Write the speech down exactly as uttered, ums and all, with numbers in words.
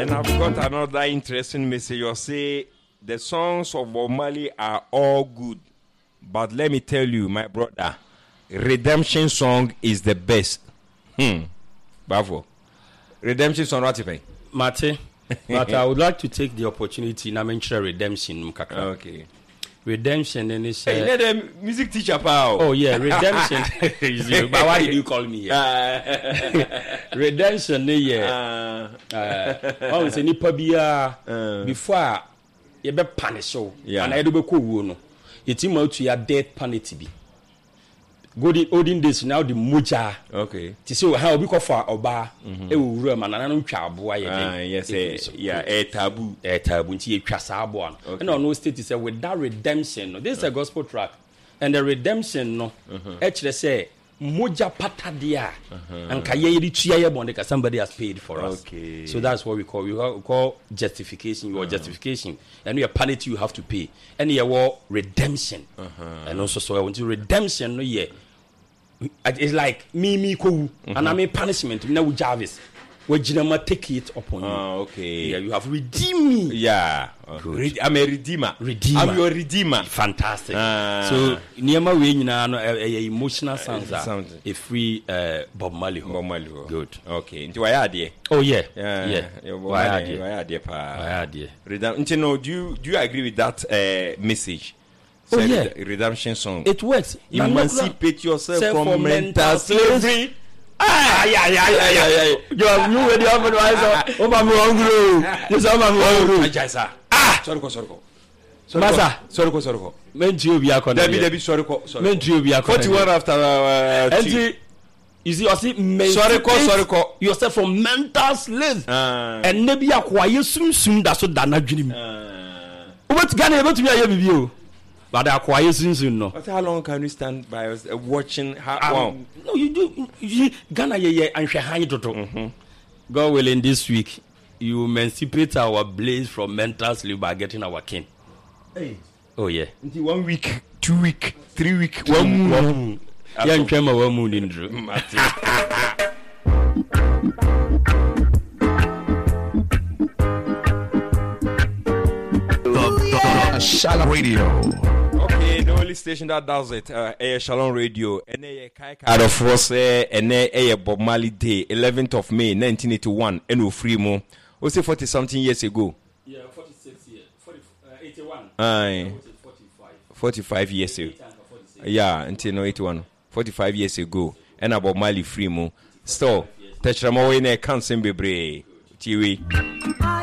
And I've got another interesting message. You say the songs of Bob Marley are all good, but let me tell you, my brother, Redemption song is the best. Hmm. Bravo. Redemption song, what you pay? Mate, but I would like to take the opportunity now mention redemption. Okay. Redemption and it's. Uh, hey, let them music teacher, pal. Oh yeah, redemption. But why did you call me here? Uh, redemption, yeah. Uh, uh, oh, it's a nipabia before you be punished so. Yeah. And I do be cool no. It's him out to your death penalty be. Good in olden days now the muja. Okay. To say how we call for oba. E wo wura man na no twa aboa ye Ah yes eh yeah a taboo a taboo nti ye twa sa aboa no. And on no state is say with that redemption no. This is a gospel track and the redemption no e kire say muja pata dia and ka ye tua ye bonde ka somebody has paid for us. Okay. So that's what we call we call justification. Your justification and your penalty you have to pay. And your redemption. And also so I want to redemption no yeah. It's like me, me, ko, mm-hmm. and I mean punishment. Now Jarvis, where Jinama take it upon you. Oh, okay. Yeah, you have redeemed me. Yeah, Re- I'm a redeemer. Redeemer. I'm your redeemer. Fantastic. Uh, so, Niama way you know, a emotional sounds uh, are a free uh, Bob Marley. Bob Marley. Good. Okay. Into why are Oh yeah. Yeah. Yeah. yeah. Why are they? Why are they? Why are they? Redemption. No, do you do you agree with that uh, message? Oh Say yeah, the redemption song. It works. Emancipate yourself from, from mental slavery. Ah, yeah, yeah, yeah, yeah, yeah. You are you ready? I'm going to Oh, I'm hungry. Yes, I'm hungry. Ah, sorry, sorry, sorry. Masa, sorry, sorry. Mentio be a con. Debbie, Debbie, sorry, sorry. Mentio be a con. forty-one after. Uh, you see, you see, sorry, sorry, yourself from mental slavery. And maybe a quiet soon, soon. That's what Dana dream. What's Ghana about to be a review? But they are quiet soon, no. But how long can you stand by us uh, watching? How, um, wow. No, you do. You Ghana, yeah, yeah, and Shahai Toto. God willing, this week you emancipate our blaze from mental slavery by getting our king. Hey. Oh yeah. Until one week, two week, three week, one moon. Yeah, I'm trying one moon in Drew. Shalom Radio. Okay, the only station that does it, uh, Air Shalom Radio. And a out of force, and a Bob Marley Day, eleventh of May, nineteen eighty-one, and no free mo. Was it forty something years ago? Yeah, forty-six years, forty, uh, eighty-one. Aye, forty-five years ago. Yeah, until no eighty-one, forty-five years ago, and a Bob Marley free mo. So, touch them away in a cancer, baby. T V.